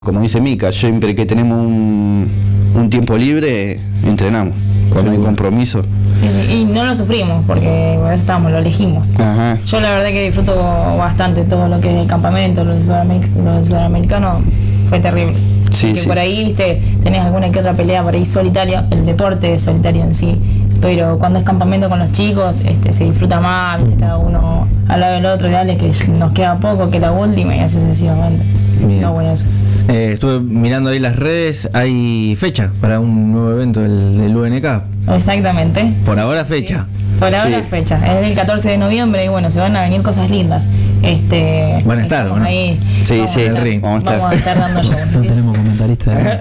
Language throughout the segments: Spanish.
Como dice Mica, siempre que tenemos un tiempo libre, entrenamos. Cuando hay compromiso. Sí, y no lo sufrimos porque por eso lo elegimos. Ajá. Yo la verdad que disfruto bastante todo lo que es el campamento, lo del sudamericano fue terrible. Sí, porque sí. por ahí, viste, tenés alguna que otra pelea por ahí solitaria, el deporte es solitario en sí, pero cuando es campamento con los chicos, se disfruta más, viste, está uno al lado del otro y dale que nos queda poco, que la última y así sucesivamente. Bien. No, bueno, eso. Estuve mirando ahí las redes, hay fecha para un nuevo evento del UNK. Exactamente. Por ahora fecha. Sí. Por ahora Sí. fecha. Es el 14 de noviembre y bueno, se van a venir cosas lindas. Van a estar, ¿no? Ahí. Sí, Vamos sí, a estar, ring. Vamos a estar dando shows. No tenemos comentarista.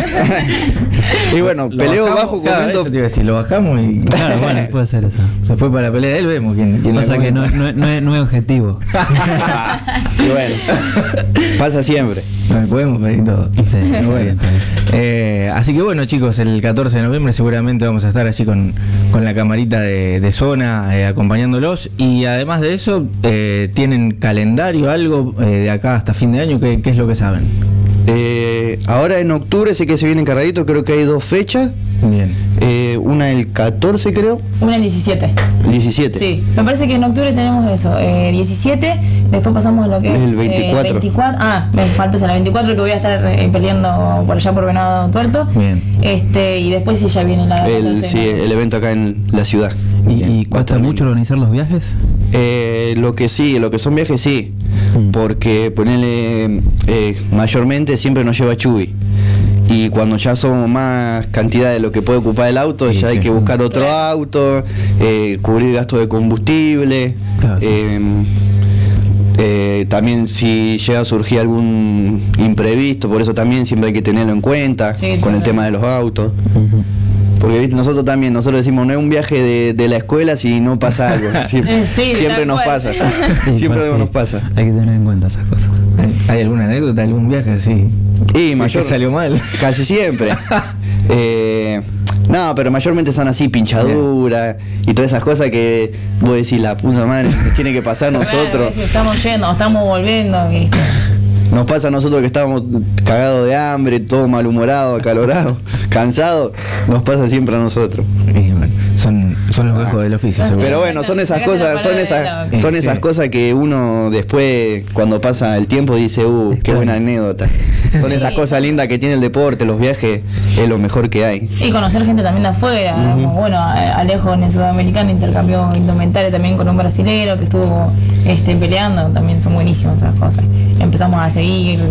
Y bueno, peleo bajo, claro, comento. eso te iba a decir, lo bajamos y Claro, bueno, puede ser eso. se fue para la pelea de él, vemos quién Pasa le que no es objetivo. Y bueno, pasa siempre. No le podemos pedir todo. Sí, Pero bueno. Así que bueno, chicos, el 14 de noviembre seguramente vamos a estar allí con la camarita de zona acompañándolos. Y además de eso, ¿tienen calendario, algo de acá hasta fin de año? ¿Qué es lo que saben? Ahora en octubre sé que se viene cargadito, creo que hay 2 fechas. Bien. Una el 14 creo, Una el 17. el 17. Sí, me parece que en octubre tenemos eso, 17, después pasamos a lo que es El 24. 24. Me falta la 24 que voy a estar peleando por allá por Venado Tuerto. Bien. Y después sí ya viene la El evento acá en la ciudad. ¿Y cuesta mucho organizar los viajes? Lo que son viajes sí, porque ponele mayormente siempre nos lleva Chuy. Y cuando ya somos más cantidad de lo que puede ocupar el auto, Sí, ya hay sí. que buscar otro auto, cubrir gastos de combustible. Claro, sí. También si llega a surgir algún imprevisto, por eso también siempre hay que tenerlo en cuenta Sí, con el claro. tema de los autos. Porque ¿viste? Nosotros decimos, no es un viaje de la escuela si no pasa algo. Siempre, Sí, siempre tal nos cual. pasa. Sí, Siempre pues, sí. nos pasa. Hay que tener en cuenta esas cosas. ¿Hay alguna anécdota, algún viaje así? Y ¿Que mayor salió mal? Casi siempre. No, pero mayormente son así, pinchaduras y todas esas cosas que vos decís, la puta madre, nos tiene que pasar a nosotros. Claro, si estamos yendo, estamos volviendo, ¿viste? Nos pasa a nosotros que estábamos cagados de hambre, todos malhumorados, acalorados, cansados. Nos pasa siempre a nosotros. Y bueno, son los viejos del oficio, seguro. Pero bueno, son esas Sacaste la cosas, son palabra de esas, loco. esas Sí. cosas que uno después, cuando pasa el tiempo, dice, qué buena anécdota. Son esas cosas lindas que tiene el deporte, los viajes, es lo mejor que hay. Y conocer gente también de afuera, como, bueno, Alejo en el Sudamericano intercambió indumentaria también con un brasilero que estuvo peleando, también son buenísimas esas cosas. Empezamos a seguir,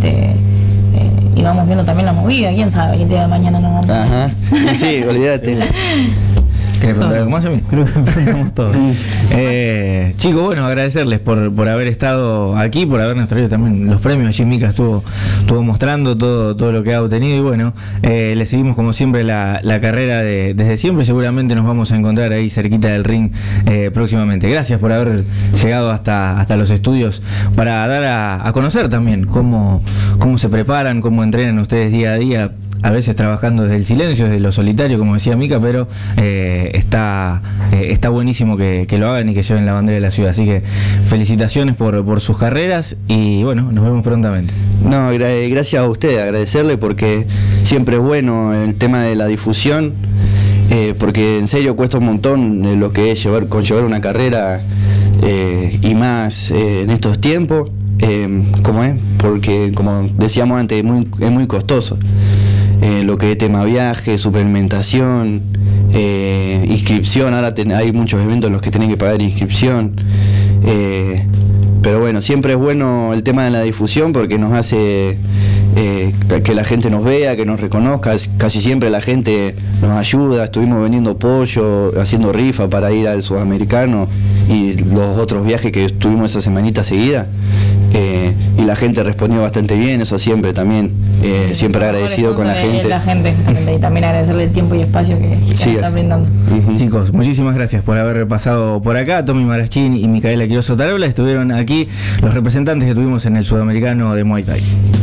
y vamos viendo también la movida, quién sabe qué día de mañana nos vamos a Ajá. Sí, olvídate. ¿Querés contar algo más a mí? Creo que preguntamos todo. Chicos, bueno, agradecerles por haber estado aquí, por habernos traído también los premios. Allí Mica estuvo mostrando todo lo que ha obtenido y bueno, le seguimos como siempre la carrera desde siempre. Seguramente nos vamos a encontrar ahí cerquita del ring próximamente. Gracias por haber llegado hasta los estudios para dar a conocer también cómo se preparan, cómo entrenan ustedes día a día. A veces trabajando desde el silencio, desde lo solitario, como decía Mica, pero está buenísimo que lo hagan y que lleven la bandera de la ciudad. Así que felicitaciones por sus carreras y bueno, nos vemos prontamente. No, gracias a ustedes, agradecerle porque siempre es bueno el tema de la difusión, porque en serio cuesta un montón lo que es conllevar una carrera y más en estos tiempos, porque como decíamos antes, es muy costoso. Lo que es tema viaje, suplementación, inscripción, ahora hay muchos eventos en los que tienen que pagar inscripción. Pero bueno, siempre es bueno el tema de la difusión porque nos hace que la gente nos vea, que nos reconozca. Casi siempre la gente nos ayuda. Estuvimos vendiendo pollo, haciendo rifa para ir al Sudamericano y los otros viajes que estuvimos esa semanita seguida. Y la gente respondió bastante bien, eso siempre también. Siempre agradecido con la gente. Y también agradecerle el tiempo y espacio que Sí. nos está brindando. Ujú. Chicos, muchísimas gracias por haber pasado por acá. Tommy Marachín y Micaela Quiroso Tarola estuvieron aquí los representantes que tuvimos en el Sudamericano de Muay Thai.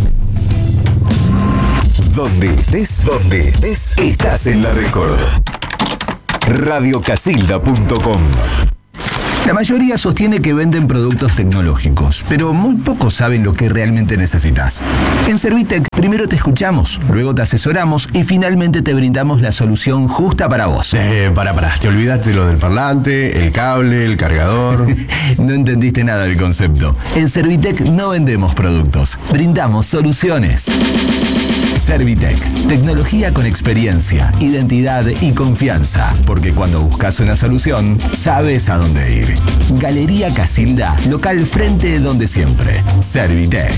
Donde estés, estás en la Record. Radiocasilda.com La mayoría sostiene que venden productos tecnológicos, pero muy pocos saben lo que realmente necesitas. En Servitec, primero te escuchamos, luego te asesoramos y finalmente te brindamos la solución justa para vos. Pará, te olvidaste lo del parlante, el cable, el cargador. No entendiste nada del concepto. En Servitec no vendemos productos, brindamos soluciones. Servitec, tecnología con experiencia, identidad y confianza, porque cuando buscas una solución, sabes a dónde ir. Galería Casilda, local frente de donde siempre. Servitec.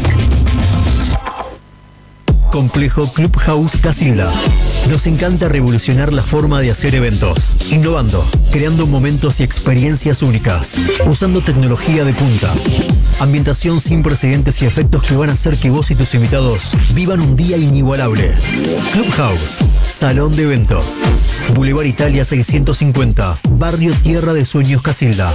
Complejo Clubhouse Casilda. Nos encanta revolucionar la forma de hacer eventos, innovando, creando momentos y experiencias únicas, usando tecnología de punta, ambientación sin precedentes y efectos que van a hacer que vos y tus invitados vivan un día inigualable. Clubhouse, salón de eventos, Boulevard Italia 650, Barrio Tierra de Sueños Casilda.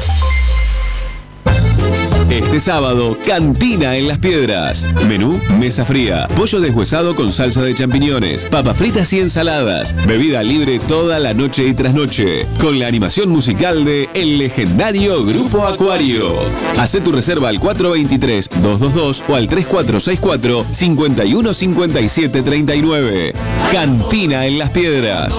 Este sábado, Cantina en Las Piedras. Menú, mesa fría, pollo deshuesado con salsa de champiñones, papas fritas y ensaladas. Bebida libre toda la noche y trasnoche. Con la animación musical de el legendario Grupo Acuario. Hacé tu reserva al 423-222 o al 3464-515739. Cantina en Las Piedras.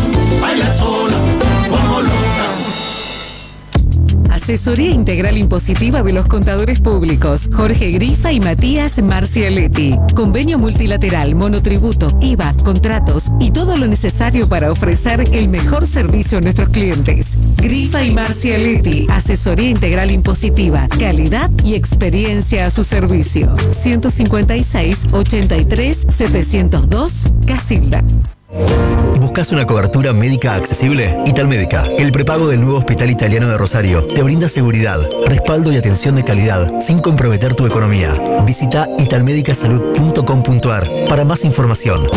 Asesoría Integral Impositiva de los Contadores Públicos, Jorge Grifa y Matías Marcialetti. Convenio multilateral, monotributo, IVA, contratos y todo lo necesario para ofrecer el mejor servicio a nuestros clientes. Grifa y Marcialetti, Asesoría Integral Impositiva, calidad y experiencia a su servicio. 156-83-702, Casilda. ¿Buscas una cobertura médica accesible? Italmédica, el prepago del nuevo Hospital Italiano de Rosario, te brinda seguridad, respaldo y atención de calidad sin comprometer tu economía. Visita italmedicasalud.com.ar para más información.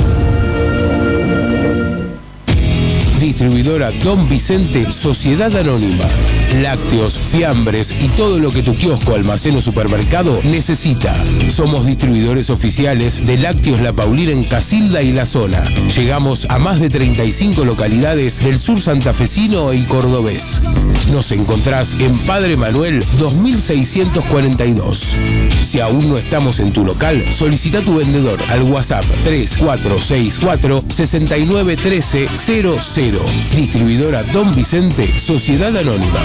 Distribuidora Don Vicente, Sociedad Anónima. Lácteos, fiambres y todo lo que tu kiosco, almacén o supermercado necesita. Somos distribuidores oficiales de Lácteos La Paulina en Casilda y la zona. Llegamos a más de 35 localidades del sur santafesino y cordobés. Nos encontrás en Padre Manuel 2642. Si aún no estamos en tu local, solicita tu vendedor al WhatsApp 3464 691300. Distribuidora Don Vicente, Sociedad Anónima.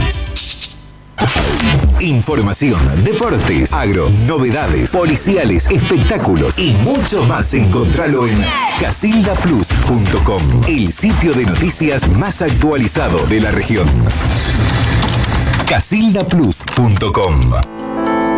Información, deportes, agro, novedades, policiales, espectáculos y mucho más. Encontralo en casildaplus.com, el sitio de noticias más actualizado de la región. casildaplus.com